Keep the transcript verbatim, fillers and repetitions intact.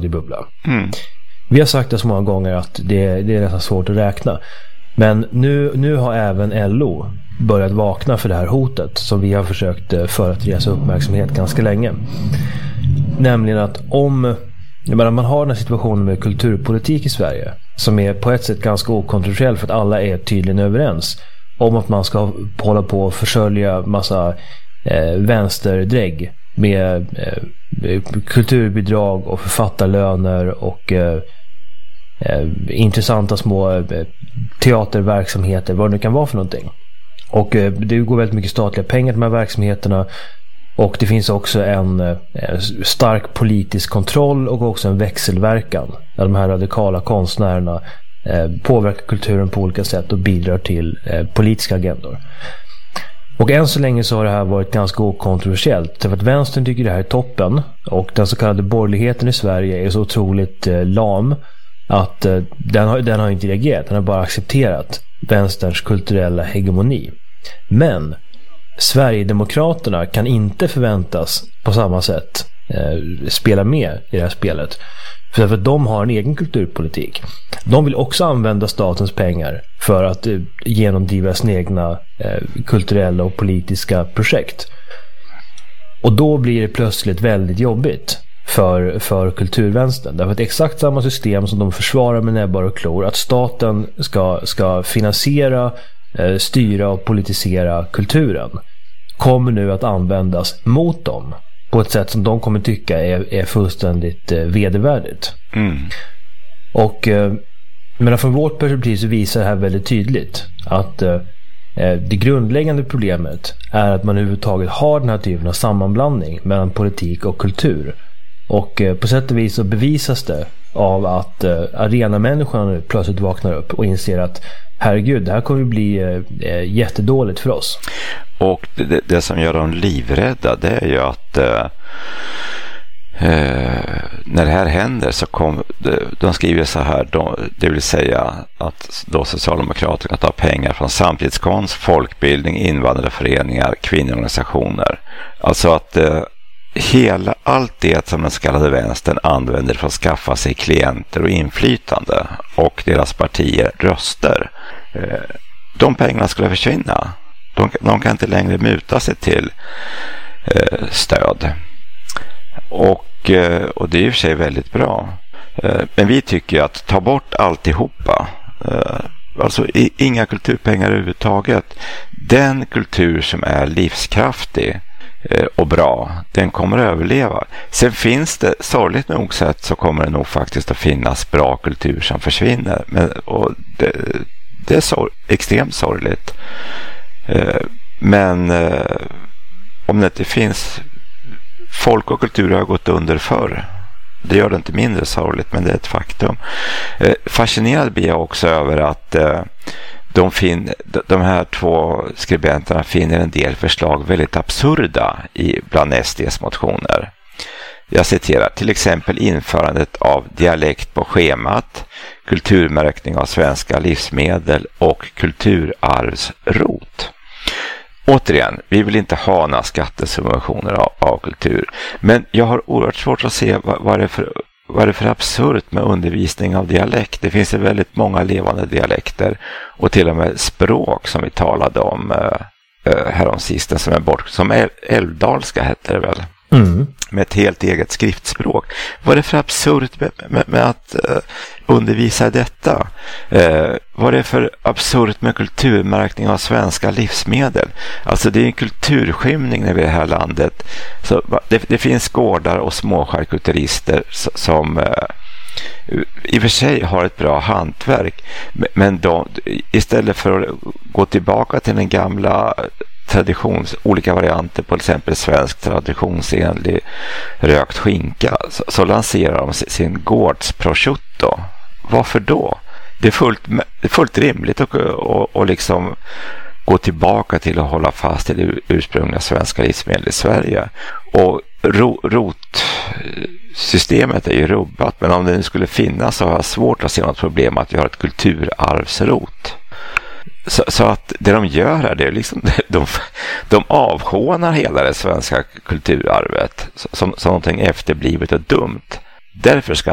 bubbla. Mm. Vi har sagt det så många gånger att det, det är nästan svårt att räkna. Men nu, nu har även L O börjat vakna för det här hotet som vi har försökt för att resa uppmärksamhet ganska länge. Nämligen att om jag menar, man har den här situationen med kulturpolitik i Sverige som är på ett sätt ganska okontroversiell för att alla är tydligen överens om att man ska hålla på och försörja massa eh, vänsterdrägg med eh, kulturbidrag och författarlöner och eh, eh, intressanta små eh, teaterverksamheter, vad det nu kan vara för någonting. Och eh, det går väldigt mycket statliga pengar till de här verksamheterna. Och det finns också en eh, stark politisk kontroll och också en växelverkan där de här radikala konstnärerna eh, påverkar kulturen på olika sätt och bidrar till eh, politiska agendor. Och än så länge så har det här varit ganska okontroversiellt. För att vänstern tycker det här är toppen och den så kallade borgerligheten i Sverige är så otroligt eh, lam att eh, den, har, den har inte reagerat. Den har bara accepterat vänsterns kulturella hegemoni. Men Sverigedemokraterna kan inte förväntas på samma sätt eh, spela med i det här spelet. För att de har en egen kulturpolitik. De vill också använda statens pengar för att eh, genomdriva sina egna eh, kulturella och politiska projekt. Och då blir det plötsligt väldigt jobbigt för, för kulturvänstern. Därför att exakt samma system som de försvarar med näbbar och klor, att staten ska, ska finansiera, styra och politisera kulturen, kommer nu att användas mot dem på ett sätt som de kommer tycka är, är fullständigt eh, vedervärdigt. Mm. Och eh, men från vårt perspektiv så visar det här väldigt tydligt att eh, det grundläggande problemet är att man överhuvudtaget har den här typen av sammanblandning mellan politik och kultur. Och eh, på sätt och vis så bevisas det av att eh, arenamänniskorna nu plötsligt vaknar upp och inser att herregud, det här kommer bli eh, jättedåligt för oss. Och det, det som gör dem livrädda, det är ju att eh, eh, när det här händer så kom, de, de skriver så här, de, det vill säga att då Socialdemokraterna kan ta pengar från samtidskonst, folkbildning, invandrarföreningar, kvinnoorganisationer. Alltså att eh, hela allt det som den så kallade vänstern använder för att skaffa sig klienter och inflytande och deras partier röster, de pengarna skulle försvinna. De, de kan inte längre muta sig till eh, stöd. Och, eh, och det är i och för sig väldigt bra. Eh, men vi tycker att ta bort alltihopa. Eh, alltså i, inga kulturpengar överhuvudtaget. Den kultur som är livskraftig och bra, den kommer att överleva. Sen finns det, sorgligt nog sett, så kommer det nog faktiskt att finnas bra kultur som försvinner. Men, och det, det är så, extremt sorgligt. Men om det inte finns, folk och kultur har gått under förr. Det gör det inte mindre sorgligt, men det är ett faktum. Fascinerad blir jag också över att De, fin, de här två skribenterna finner en del förslag väldigt absurda i bland S D:s motioner. Jag citerar till exempel införandet av dialekt på schemat, kulturmärkning av svenska livsmedel och kulturarvsrot. Återigen, vi vill inte ha några skattesubventioner av, av kultur. Men jag har oerhört svårt att se vad, vad det är för Vad är det för absurt med undervisning av dialekt? Det finns ju väldigt många levande dialekter och till och med språk som vi talade om äh, häromsistens som är bort, som älvdalska hette det väl. Mm. Med ett helt eget skriftspråk. Vad är det för absurt med, med, med att uh, undervisa detta? Uh, vad är det för absurt med kulturmärkning av svenska livsmedel? Alltså det är en kulturskymning när vi är i det här landet. Så det, det finns gårdar och småskärkulturister som uh, i och för sig har ett bra hantverk. Men de, istället för att gå tillbaka till den gamla traditions, olika varianter på till exempel svensk traditionsenlig rökt skinka, så, så lanserar de sin gårdsprosciutto. Varför då? Det är fullt, det är fullt rimligt att och, och liksom gå tillbaka till att hålla fast i det ursprungliga svenska livsmedel i Sverige. Och ro, rotsystemet är ju rubbat, men om det nu skulle finnas så har jag svårt att se något problem att vi har ett kulturarvsrot. Så, så att det de gör här, det är liksom, de, de avhånar hela det svenska kulturarvet som, som någonting efterblivet och dumt. Därför ska